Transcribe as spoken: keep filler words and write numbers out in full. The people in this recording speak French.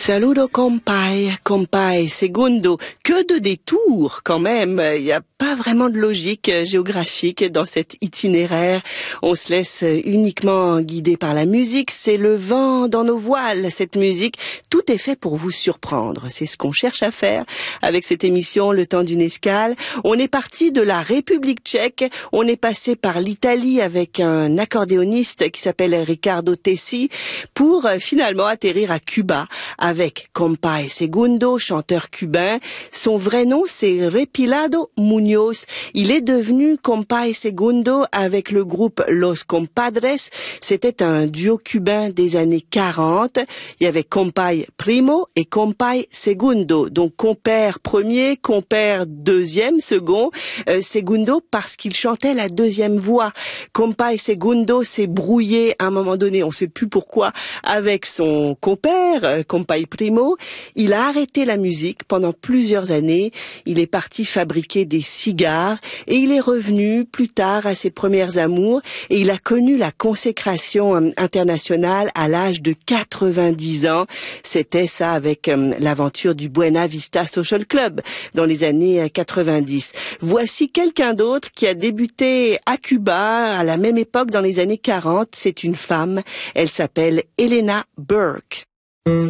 Saludo compay, compay, segundo. Que de détours quand même. Il n'y a pas vraiment de logique géographique dans cet itinéraire. On se laisse uniquement guider par la musique. C'est le vent dans nos voiles, cette musique. Tout est fait pour vous surprendre. C'est ce qu'on cherche à faire avec cette émission Le Temps d'une escale. On est parti de la République tchèque. On est passé par l'Italie avec un accordéoniste qui s'appelle Riccardo Tessi pour finalement atterrir à Cuba avec Compay Segundo, chanteur cubain. Son vrai nom, c'est Repilado Muñoz. Il est devenu Compay Segundo avec le groupe Los Compadres. C'était un duo cubain des années quarante. Il y avait Compay Primo et Compay Segundo. Donc compère premier, compère deuxième, second. Euh, Segundo parce qu'il chantait la deuxième voix. Compay Segundo s'est brouillé à un moment donné, on ne sait plus pourquoi, avec son compère, euh, Compay Primo. Il a arrêté la musique pendant plusieurs années. Il est parti fabriquer des cigares et il est revenu plus tard à ses premières amours et il a connu la consécration internationale à l'âge de quatre-vingt-dix ans. C'était ça avec euh, l'aventure du Buena Vista Social Club dans les années quatre-vingt-dix. Voici quelqu'un d'autre qui a débuté à Cuba à la même époque dans les années quarante. C'est une femme. Elle s'appelle Elena Burke.